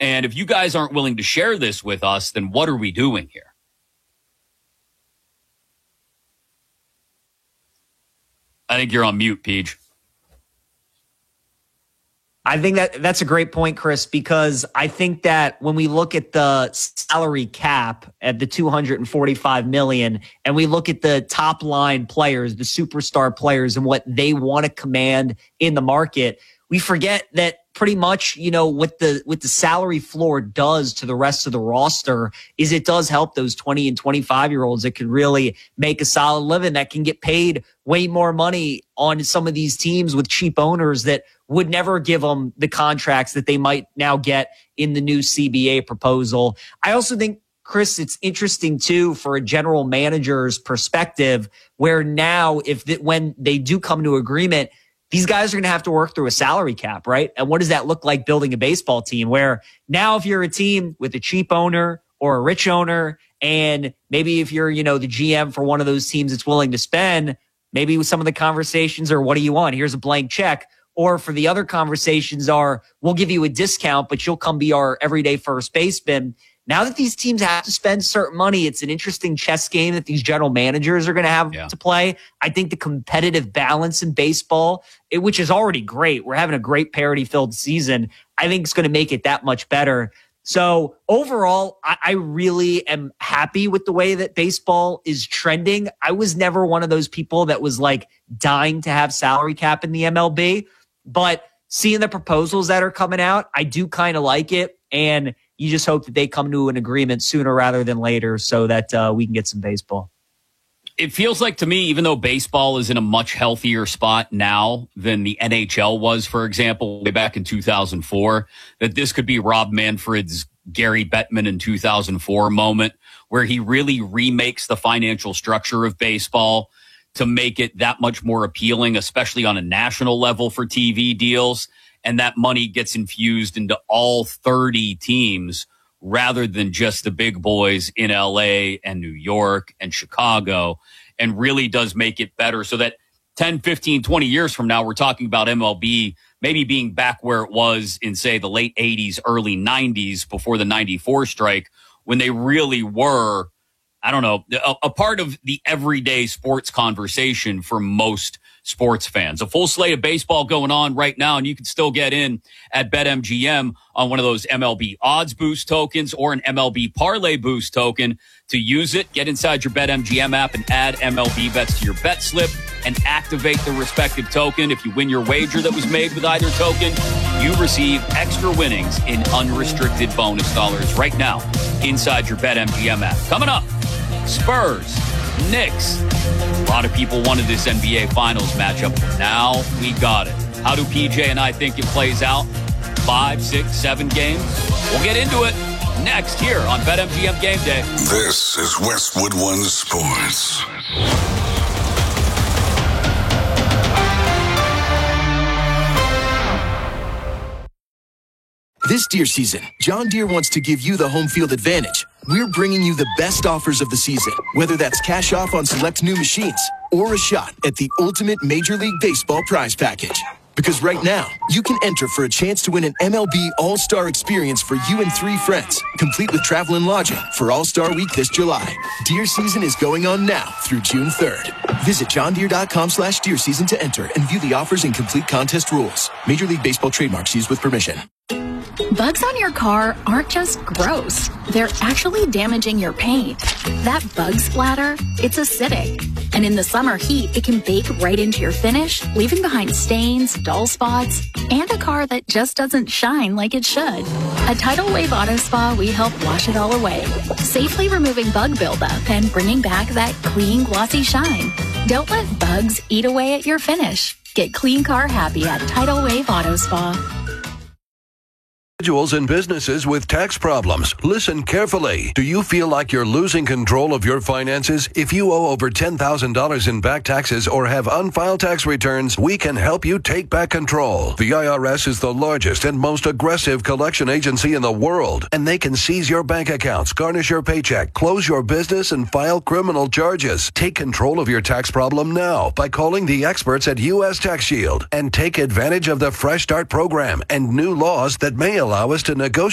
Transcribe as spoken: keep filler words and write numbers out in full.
And if you guys aren't willing to share this with us, then what are we doing here? I think you're on mute, Peach. I think that that's a great point, Chris, because I think that when we look at the salary cap at the two hundred forty-five million dollars and we look at the top line players, the superstar players and what they want to command in the market, we forget that pretty much, you know, what the what the salary floor does to the rest of the roster is it does help those twenty and twenty-five year olds that can really make a solid living, that can get paid way more money on some of these teams with cheap owners that would never give them the contracts that they might now get in the new C B A proposal. I also think, Chris, it's interesting too for a general manager's perspective, where now if the, when they do come to agreement, these guys are going to have to work through a salary cap, right? And what does that look like building a baseball team? Where now if you're a team with a cheap owner or a rich owner, and maybe if you're, you know, the G M for one of those teams that's willing to spend, maybe with some of the conversations are, what do you want? Here's a blank check. Or for the other conversations are, we'll give you a discount, but you'll come be our everyday first baseman. Now that these teams have to spend certain money, it's an interesting chess game that these general managers are going to have yeah. to play. I think the competitive balance in baseball, it, which is already great, we're having a great parity-filled season, I think it's going to make it that much better. So overall, I, I really am happy with the way that baseball is trending. I was never one of those people that was like dying to have salary cap in the M L B, but seeing the proposals that are coming out, I do kind of like it. And you just hope that they come to an agreement sooner rather than later so that uh, we can get some baseball. It feels like to me, even though baseball is in a much healthier spot now than the N H L was, for example, way back in two thousand four, that this could be Rob Manfred's Gary Bettman in two thousand four moment, where he really remakes the financial structure of baseball to make it that much more appealing, especially on a national level for T V deals. And that money gets infused into all thirty teams rather than just the big boys in L A and New York and Chicago, and really does make it better so that ten, fifteen, twenty years from now, we're talking about M L B maybe being back where it was in, say, the late eighties, early nineties before the ninety-four strike, when they really were, I don't know, a, a part of the everyday sports conversation for most sports fans. A full slate of baseball going on right now, and you can still get in at BetMGM on one of those M L B odds boost tokens or an M L B parlay boost token. To use it, get inside your BetMGM app and add M L B bets to your bet slip and activate the respective token. If you win your wager that was made with either token, you receive extra winnings in unrestricted bonus dollars right now inside your BetMGM app. Coming up, Spurs, Knicks. A lot of people wanted this N B A Finals matchup. Now we got it. How do P J and I think it plays out? Five, six, seven games? We'll get into it next here on BetMGM Game Day. This is Westwood One Sports. This Deere season, John Deere wants to give you the home field advantage. We're bringing you the best offers of the season, whether that's cash off on select new machines or a shot at the ultimate Major League Baseball prize package. Because right now, you can enter for a chance to win an M L B All-Star experience for you and three friends, complete with travel and lodging for All-Star Week this July. Deer season is going on now through June third. Visit johndeere.com slash deer season to enter and view the offers and complete contest rules. Major League Baseball trademarks used with permission. Bugs on your car aren't just gross. They're actually damaging your paint. That bug splatter, it's acidic. And in the summer heat, it can bake right into your finish, leaving behind stains, dull spots, and a car that just doesn't shine like it should. At Tidal Wave Auto Spa, we help wash it all away, safely removing bug buildup and bringing back that clean, glossy shine. Don't let bugs eat away at your finish. Get clean car happy at Tidal Wave Auto Spa. Individuals and businesses with tax problems. Listen carefully. Do you feel like you're losing control of your finances? If you owe over ten thousand dollars in back taxes or have unfiled tax returns, we can help you take back control. The I R S is the largest and most aggressive collection agency in the world, and they can seize your bank accounts, garnish your paycheck, close your business, and file criminal charges. Take control of your tax problem now by calling the experts at U S Tax Shield and take advantage of the Fresh Start program and new laws that may allow us to negotiate